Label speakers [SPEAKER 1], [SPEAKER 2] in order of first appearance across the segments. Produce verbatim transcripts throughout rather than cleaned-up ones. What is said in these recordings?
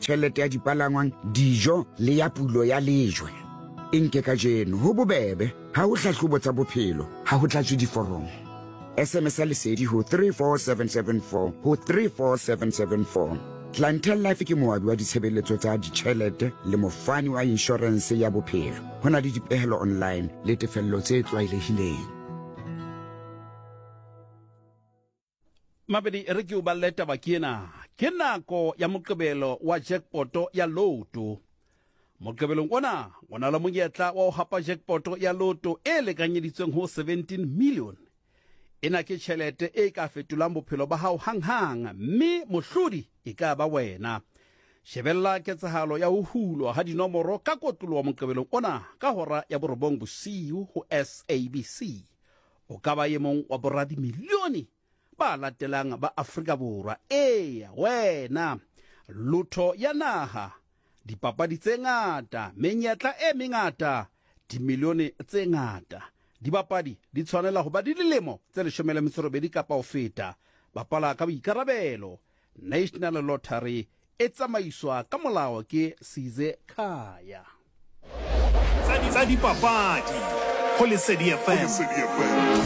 [SPEAKER 1] tšhelete ya dipalangwang, dijo le ya pulo ya lejwe. E nke ka jeno ho bobebe, ha ho hlahlobo tsa bophelo, ha ho tlatswe diforomo. S M S lesedi ho three four seven seven four ho three four seven seven four. Clientele Life ke moabi wa ditshebeletso tsa ditjhelete le mofani wa insurance ya bophelo. Ho na le dipehelo online le tefello tse tlwaelehileng.
[SPEAKER 2] Mabedi re ke o balleta bakena ke nako ya moqebelo wa jackpot ya Lotto. Moqebelong ona ona la monyetla wa ho hapa jackpot ya Lotto e lekanyeditsweng ho seventeen million. Ena ke tjhelete e ka fetolang bophelo ba hao hanghang, mme mohlodi e ka ba wena. Shebella ketsahalo ya ho hulwa ha dinomoro ka kotloloho moqebelong ona ka hora ya borobong bosiu ho S A B C. O ka ba ye mong wa boradi milioni ba latelang ba Afrika Borwa. Eya wena, Lotto ya naha, dipapadi tse ngata, menyetla e mengata, dimilione tse ngata. Dibapadi di tshwanela ho ba di dilemo tse leshome le metso e robedi kapa ho feta. Bapala ka boikarabelo. National Lottery e tsamaiswa ka molao ke Size Khaya.
[SPEAKER 3] Tsa dipapadi ho Lesedi F M.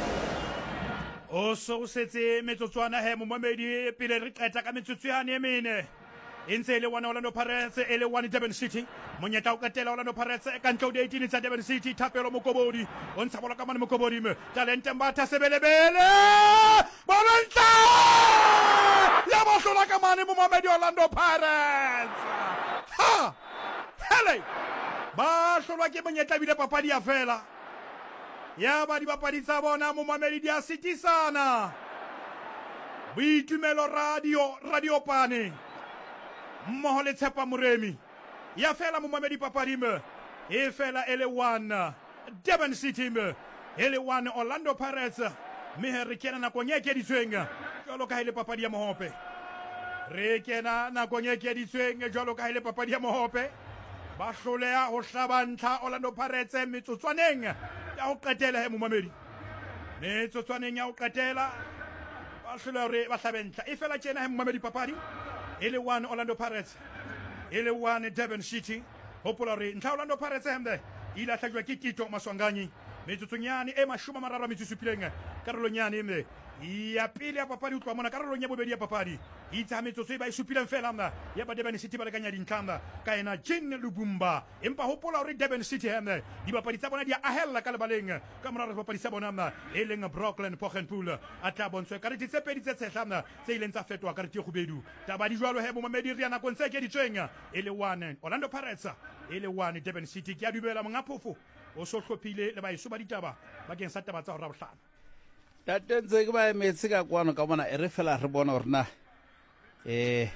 [SPEAKER 4] O so o setse metsotswana he momamedi pele re qeta ka metsotso ya ne mene. E ntse le one Orlando Pirates e le one Durban City. Monyetla o katela Orlando Pirates ka ntle ho eighteen tsa Durban City. Thapelo Mokobodi o ntsha bola ka mane Mokobodi me talente mbatha sebelebele bolonta ya ba hlola ka mane momamedi Orlando Pirates. Ha hele ba hlola ke monyetla bile papadi ya fela ya ba di bapadi tsa bona momamedi dia sitisana. Boitumelo radio radio pane mmoho le Tshepa Moremi ya fela momamedi papadi me e fela ele one Durban City me ele one Orlando Pirates me re kena na konye ke ditswenga jalo ka ile papadi ya mohope re kena na konye ke ditswenga jalo ka ile papadi ya mohope ba hloleha ho hlabantla Orlando Pirates metsotswaneng ya ho qetela he momamedi metsotswaneng ya ho qetela ba hloleha re ba hlabentla e fela tjena he momamedi papadi ele one Orlando Pirates ele one Durban City. Hopola re ntla Orlando Pirates hembe ila hlajwa ke Tito Maswanganyi metsotsonyane e mashome mararo metsupileng karolonyane mme ya pele ya papadi utlwa mona karolo nya bobedi ya papadi itsa metsotso e ba isupileng fela mna ya ba Durban City ba lekanya dintlamba ka ena Jean Lubumba empa hopola re Durban City hembe di bapadi tsa bona di ahella ka lebaleng ka mona re bapadi tsa bona mna e leng Brooklyn Pochenpool a tla bontswe ka re tse pedi tse tshehla tse ileng tsa fetwa ka re tiegubedu taba di jwalo he mo mamedi ri ana kontse ke di tsenga ele one Orlando Pirates ele one Durban City ke a dumela mongapofo o so hlophile le ba iso ba ditaba bakeng sa taba tsa hora bohlano.
[SPEAKER 2] Tatentse ke ba emetsi ka kwano ka mona e re fela re bona hore na eh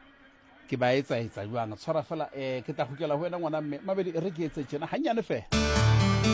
[SPEAKER 2] ke ba etsa etsa jwang tshwara fela eh ke tla khukela ho wena ngwana mme mabedi re ke etse tjena hanyane fela.